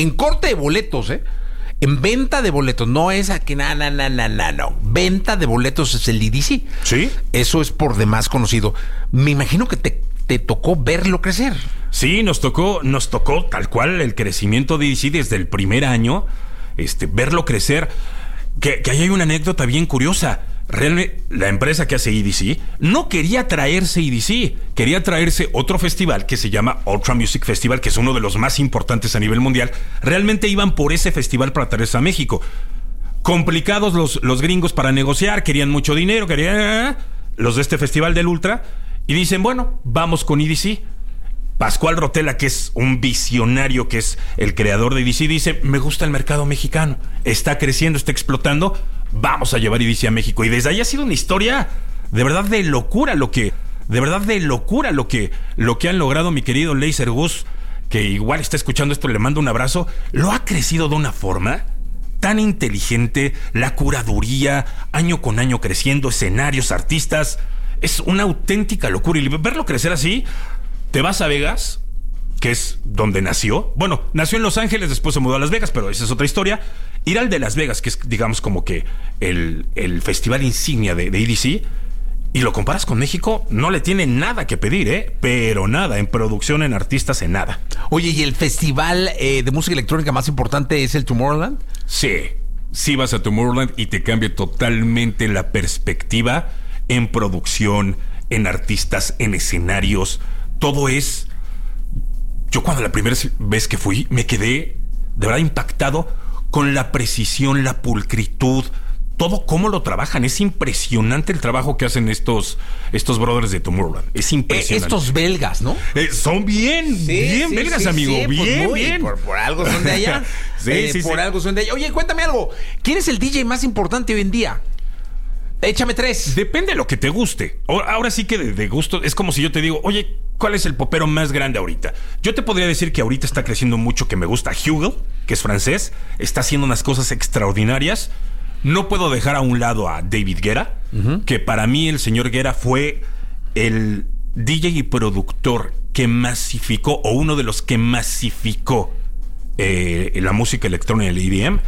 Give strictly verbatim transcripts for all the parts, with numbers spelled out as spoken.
En corte de boletos, ¿eh? En venta de boletos. No es aquí, na, na, na, na, na, no. Venta de boletos es el E D C. Sí. Eso es por demás conocido. Me imagino que te, te tocó verlo crecer. Sí, nos tocó, nos tocó tal cual el crecimiento de E D C desde el primer año, este, verlo crecer. Que, que ahí hay una anécdota bien curiosa. Realmente, la empresa que hace E D C no quería traerse E D C, quería traerse otro festival que se llama Ultra Music Festival, que es uno de los más importantes a nivel mundial. Realmente iban por ese festival para traerse a México. Complicados los, los gringos para negociar, querían mucho dinero, querían los de este festival del Ultra, y dicen, bueno, vamos con E D C. Pascual Rotella, que es un visionario, que es el creador de E D C, dice, me gusta el mercado mexicano, está creciendo, está explotando, vamos a llevar E D C a México. Y desde ahí ha sido una historia de verdad de locura lo que, de verdad de locura lo que, lo que han logrado mi querido Laser Gus, que igual está escuchando esto, le mando un abrazo. Lo ha crecido de una forma tan inteligente, la curaduría, año con año creciendo, escenarios, artistas, es una auténtica locura. Y verlo crecer así, te vas a Vegas, que es donde nació. Bueno, nació en Los Ángeles, después se mudó a Las Vegas, pero esa es otra historia. Ir al de Las Vegas, que es, digamos, como que el, el festival insignia de, de E D C, y lo comparas con México, no le tiene nada que pedir, ¿eh? Pero nada, en producción, en artistas, en nada. Oye, ¿y el festival eh, de música electrónica más importante es el Tomorrowland? Sí, sí vas a Tomorrowland y te cambia totalmente la perspectiva en producción, en artistas, en escenarios. Todo es... Yo cuando la primera vez que fui me quedé de verdad impactado con la precisión, la pulcritud, todo cómo lo trabajan. Es impresionante el trabajo que hacen estos, estos brothers de Tomorrowland. Es impresionante. Eh, estos belgas, ¿no? Eh, son bien, Sí, bien sí, belgas, sí, amigo. sí, pues bien, muy, bien. Por, por algo son de allá. Sí, eh, sí, por sí. algo son de allá. Oye, cuéntame algo. ¿Quién es el D J más importante hoy en día? Échame tres. Depende de lo que te guste. Ahora sí que de, de gusto, es como si yo te digo, oye, ¿cuál es el popero más grande ahorita? Yo te podría decir que ahorita está creciendo mucho, que me gusta Hugo, que es francés, está haciendo unas cosas extraordinarias. No puedo dejar a un lado a David Guetta, uh-huh. que para mí el señor Guetta fue el D J y productor que masificó, o uno de los que masificó eh, la música electrónica, el E D M.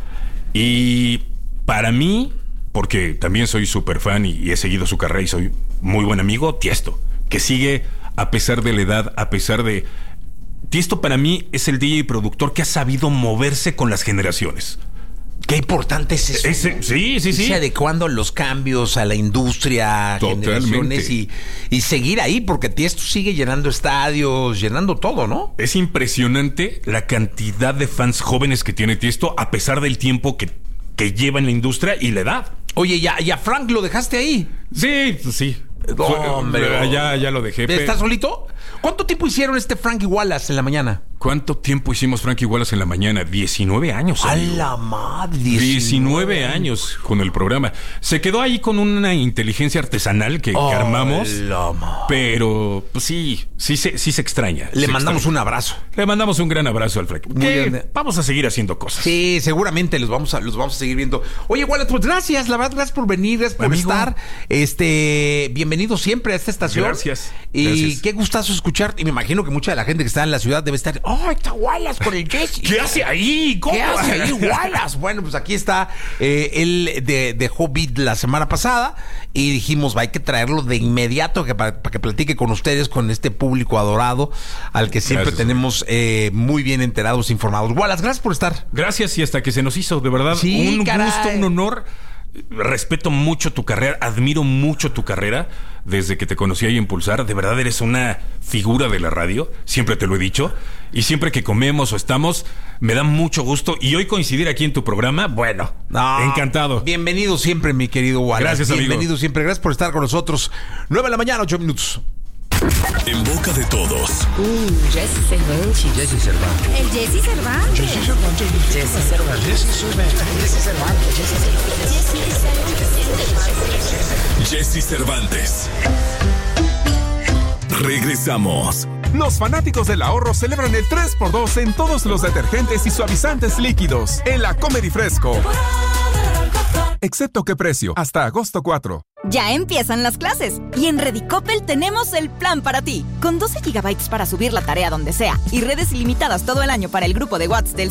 Y para mí, porque también soy súper fan y, y he seguido su carrera y soy muy buen amigo, Tiesto, que sigue a pesar de la edad, a pesar de... Tiesto para mí es el D J y productor que ha sabido moverse con las generaciones. Qué importante es eso. Ese, sí, sí, sí. Se adecuando a los cambios, a la industria, generaciones y, y seguir ahí, porque Tiesto sigue llenando estadios, llenando todo, ¿no? Es impresionante la cantidad de fans jóvenes que tiene Tiesto, a pesar del tiempo que, que lleva en la industria y la edad. Oye, ¿y a, y a Frank lo dejaste ahí? Sí, sí. No, hombre, ya, ya lo dejé. ¿Estás solito? ¿Cuánto tiempo hicieron este Frankie Wallace en la mañana? ¿Cuánto tiempo hicimos Frankie Wallace en la mañana? diecinueve años. ¡A amigo. la madre! diecinueve años con el programa. Se quedó ahí con una inteligencia artesanal que, oh, que armamos. La pero, pues sí, sí se, sí se extraña. Le se mandamos extraña. un abrazo. Le mandamos un gran abrazo al Frankie. Vamos a seguir haciendo cosas. Sí, seguramente los vamos a, los vamos a seguir viendo. Oye, Wallace, pues gracias, la verdad, gracias por venir, gracias por Amigo. estar. Este, bienvenido siempre a esta estación. Gracias. Y gracias. qué gustazo escuchar. Y me imagino que mucha de la gente que está en la ciudad debe estar, ¡oh, está Wallace con el Jesse! ¿Qué hace ahí? ¿Cómo? ¿Qué hace ahí Wallace? Bueno, pues aquí está. Eh, él de, dejó Beat la semana pasada y dijimos, va, hay que traerlo de inmediato que para, para que platique con ustedes, con este público adorado al que siempre Gracias. tenemos eh, muy bien enterados, informados. Wallace, gracias por estar. Gracias, y hasta que se nos hizo, de verdad, Sí, un caray. gusto, un honor. Respeto mucho tu carrera, admiro mucho tu carrera desde que te conocí ahí en Pulsar. De verdad eres una figura de la radio, siempre te lo he dicho. Y siempre que comemos o estamos, me da mucho gusto. Y hoy coincidir aquí en tu programa, bueno, No, encantado. Bienvenido siempre, mi querido Wallace. Gracias, amigo. Bienvenido siempre, gracias por estar con nosotros. nueve de la mañana, ocho minutos. En boca de todos. Uh, Jesse Cervantes. Jesse Cervantes. El Jesse Cervantes. Jesse Cervantes. Jesse Cervantes. Jesse Cervantes. Jesse Cervantes. Jesse Cervantes. Regresamos. Los fanáticos del ahorro celebran el tres por dos en todos los detergentes y suavizantes líquidos en la Comedy Fresco. Excepto qué precio, hasta agosto cuatro. Ya empiezan las clases y en Redicopel tenemos el plan para ti. Con doce gigabytes para subir la tarea donde sea y redes ilimitadas todo el año para el grupo de WhatsApp del